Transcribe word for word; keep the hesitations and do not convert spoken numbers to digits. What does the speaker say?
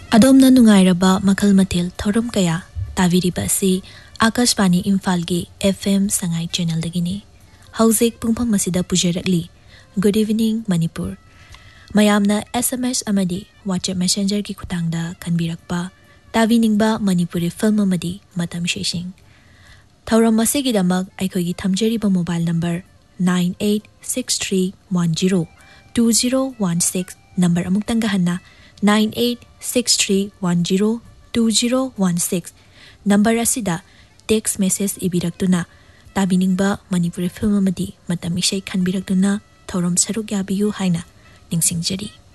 Adomna nungairaba makal mathil thorum kaya taviriba si Akashvani Imphal-gi F M Sangai channel dagini. Hauzik pungpham masida pujarakli. Good evening Manipur. Mayamna S M S amadi WhatsApp Messenger ki khutangda kanbirakpa taviningba Manipuri film amadi matam sheshing. Thorum masigi damak aikhogi thamjariba mobile number nine eight six three one zero two zero one six number amuk tanggahanna nine eight six three one zero two zero one six number asida text message ibiraktuna tabiningba Manipuri film amadi matam ishai khanbiraktuna thorum saruk yabiyu haina ningsingjari.